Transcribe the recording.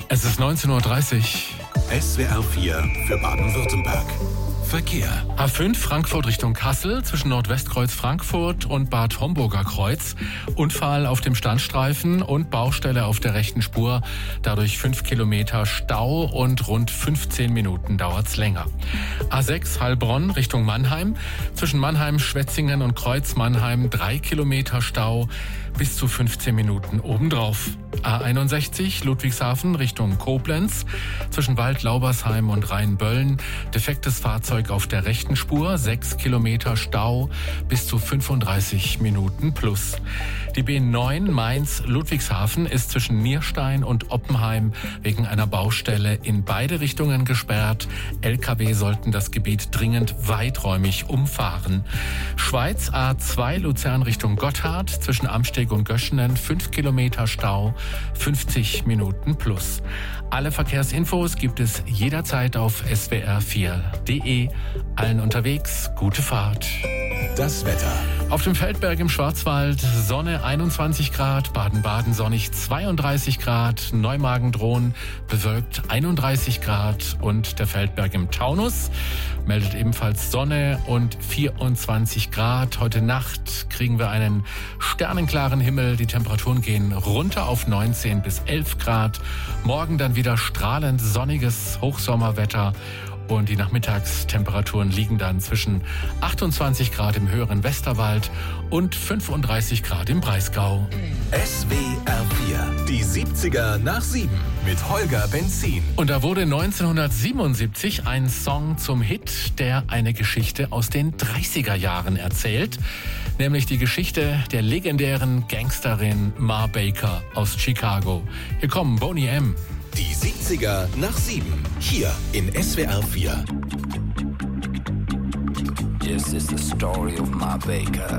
Es ist 19:30 Uhr. SWR 4 für Baden-Württemberg. Verkehr. A5 Frankfurt Richtung Kassel zwischen Nordwestkreuz Frankfurt und Bad Homburger Kreuz. Unfall auf dem Standstreifen und Baustelle auf der rechten Spur. Dadurch 5 Kilometer Stau und rund 15 Minuten dauert's länger. A6 Heilbronn Richtung Mannheim. Zwischen Mannheim, Schwetzingen und Kreuz Mannheim 3 Kilometer Stau bis zu 15 Minuten obendrauf. A61 Ludwigshafen Richtung Koblenz. Zwischen Wald-Laubersheim und Rheinböllen. Defektes Fahrzeug auf der rechten Spur, 6 Kilometer Stau bis zu 35 Minuten plus. Die B9 Mainz-Ludwigshafen ist zwischen Nierstein und Oppenheim wegen einer Baustelle in beide Richtungen gesperrt. Lkw sollten das Gebiet dringend weiträumig umfahren. Schweiz A2 Luzern Richtung Gotthard zwischen Amsteg und Göschenen 5 Kilometer Stau, 50 Minuten plus. Alle Verkehrsinfos gibt es jederzeit auf swr4.de. Allen unterwegs, gute Fahrt. Das Wetter. Auf dem Feldberg im Schwarzwald Sonne 21 Grad, Baden-Baden sonnig 32 Grad, Neumagen-Dhron bewölkt 31 Grad und der Feldberg im Taunus meldet ebenfalls Sonne und 24 Grad. Heute Nacht kriegen wir einen sternenklaren Himmel, die Temperaturen gehen runter auf 19 bis 11 Grad. Morgen dann wieder strahlend sonniges Hochsommerwetter. Und die Nachmittagstemperaturen liegen dann zwischen 28 Grad im höheren Westerwald und 35 Grad im Breisgau. SWR 4, die 70er nach 7 mit Holger Benzin. Und da wurde 1977 ein Song zum Hit, der eine Geschichte aus den 30er Jahren erzählt. Nämlich die Geschichte der legendären Gangsterin Ma Baker aus Chicago. Hier kommen Boney M. Die 70er nach 7, hier in SWR 4. This is the story of Ma Baker.